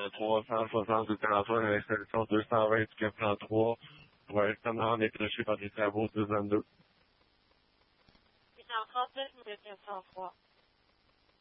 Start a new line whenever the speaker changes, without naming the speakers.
360 du trottoir à l'installation 220 du 403 va être permanemment déclenché par des travaux 222.
839 minutes 403.